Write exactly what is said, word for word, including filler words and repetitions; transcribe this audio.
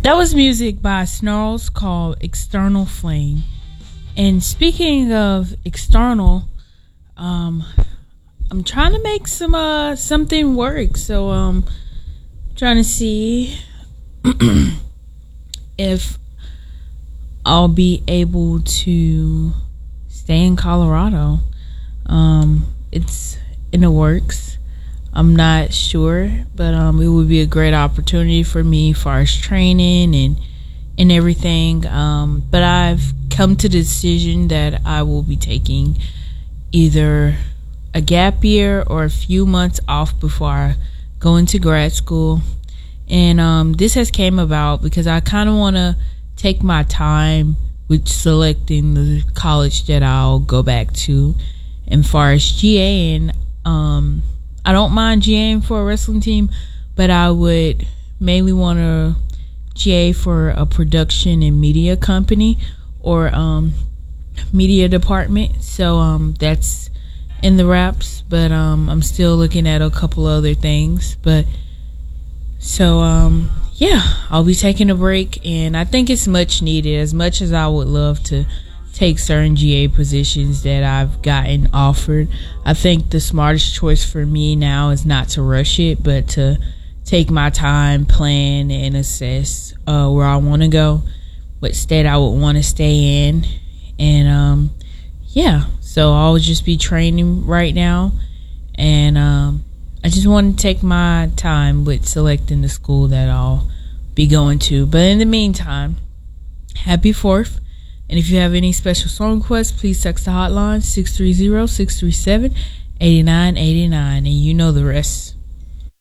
That was music by Snarls called External Flame. And speaking of external, um, I'm trying to make some uh something work. So um, trying to see if I'll be able to stay in Colorado. Um, it's in the works. I'm not sure, but um, it would be a great opportunity for me as far as training and and everything. Um, but I've come to the decision that I will be taking either a gap year or a few months off before I go into grad school. And um, this has came about because I kind of want to take my time with selecting the college that I'll go back to. And far as GAing, um, I don't mind GAing for a wrestling team, but I would mainly want to G A for a production and media company or um, media department. So um, that's in the wraps, but um, I'm still looking at a couple other things. But so um, yeah, I'll be taking a break, and I think it's much needed. As much as I would love to take certain G A positions that I've gotten offered, I think the smartest choice for me now is not to rush it, but to take my time, plan, and assess uh, where I want to go, what state I would want to stay in. And um, yeah, so I'll just be training right now, and um, I just want to take my time with selecting the school that I'll be going to. But in the meantime, happy fourth. And if you have any special song requests, please text the hotline six three zero, six three seven, eight nine eight nine, and you know the rest.